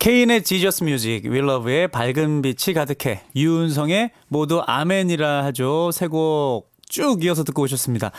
케인의 지저스 뮤직, 윌러브의 밝은 빛이 가득해, 유은성의 모두 아멘이라 하죠. 세 곡 쭉 이어서 듣고 오셨습니다.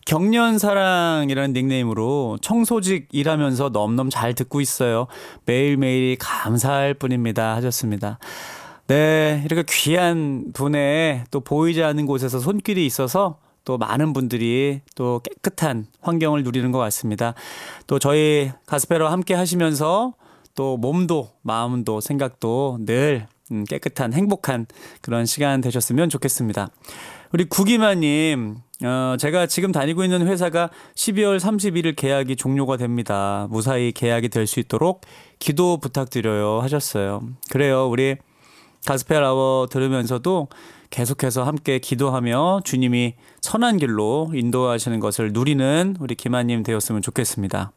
경련사랑이라는 닉네임으로 청소직 일하면서 넘넘 잘 듣고 있어요. 매일매일이 감사할 뿐입니다 하셨습니다. 네, 이렇게 귀한 분의 또 보이지 않는 곳에서 손길이 있어서 또 많은 분들이 또 깨끗한 환경을 누리는 것 같습니다. 또 저희 가스페로와 함께 하시면서 또 몸도 마음도 생각도 늘 깨끗한 행복한 그런 시간 되셨으면 좋겠습니다. 우리 구기마님, 제가 지금 다니고 있는 회사가 12월 31일 계약이 종료가 됩니다. 무사히 계약이 될 수 있도록 기도 부탁드려요 하셨어요. 그래요, 우리 가스펠 아워 들으면서도 계속해서 함께 기도하며 주님이 선한 길로 인도하시는 것을 누리는 우리 기마님 되었으면 좋겠습니다.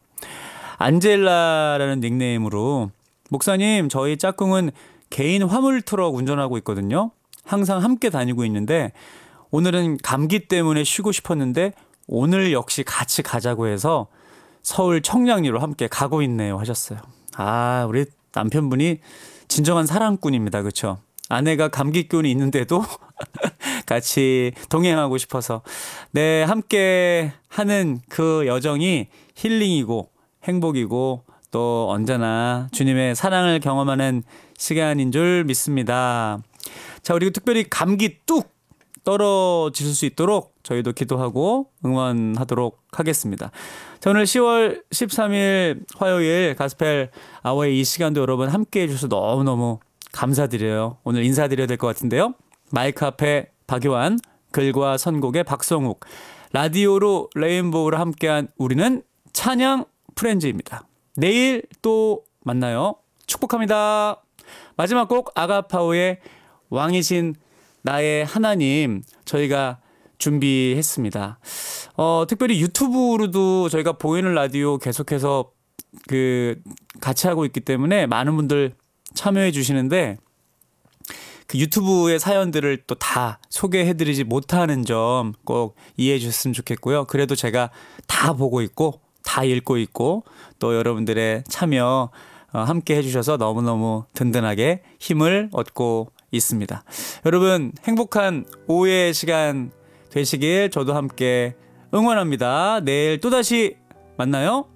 안젤라라는 닉네임으로, 목사님, 저희 짝꿍은 개인 화물 트럭 운전하고 있거든요. 항상 함께 다니고 있는데 오늘은 감기 때문에 쉬고 싶었는데 오늘 역시 같이 가자고 해서 서울 청량리로 함께 가고 있네요 하셨어요. 아, 우리 남편분이 진정한 사랑꾼입니다. 그렇죠? 아내가 감기균이 있는데도 같이 동행하고 싶어서, 네, 함께 하는 그 여정이 힐링이고 행복이고 또 언제나 주님의 사랑을 경험하는 시간인 줄 믿습니다. 자, 그리고 특별히 감기 뚝 떨어질 수 있도록 저희도 기도하고 응원하도록 하겠습니다. 자, 오늘 10월 13일 화요일 가스펠 아워의 이 시간도 여러분 함께해 주셔서 너무너무 감사드려요. 오늘 인사드려야 될 것 같은데요. 마이크 앞에 박요한, 글과 선곡의 박성욱, 라디오로 레인보우를 함께한 우리는 찬양 프렌즈입니다. 내일 또 만나요. 축복합니다. 마지막 곡 아가파오의 왕이신 나의 하나님 저희가 준비했습니다. 특별히 유튜브로도 저희가 보이는 라디오 계속해서 같이 하고 있기 때문에 많은 분들 참여해 주시는데 그 유튜브의 사연들을 또 다 소개해드리지 못하는 점 꼭 이해해 주셨으면 좋겠고요. 그래도 제가 다 보고 있고 다 읽고 있고 또 여러분들의 참여 함께 해주셔서 너무너무 든든하게 힘을 얻고 있습니다. 여러분 행복한 오후의 시간 되시길 저도 함께 응원합니다. 내일 또다시 만나요.